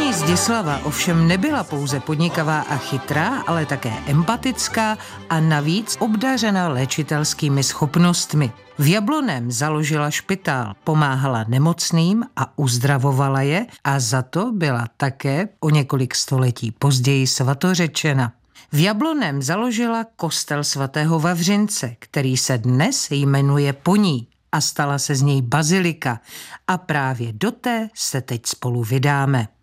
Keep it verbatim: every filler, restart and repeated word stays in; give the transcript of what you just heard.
Paní Zdislava ovšem nebyla pouze podnikavá a chytrá, ale také empatická a navíc obdařena léčitelskými schopnostmi. V Jablonném založila špitál, pomáhala nemocným a uzdravovala je a za to byla také o několik století později svatořečena. V Jablonném založila kostel svatého Vavřince, který se dnes jmenuje po ní a stala se z něj bazilika a právě do té se teď spolu vydáme.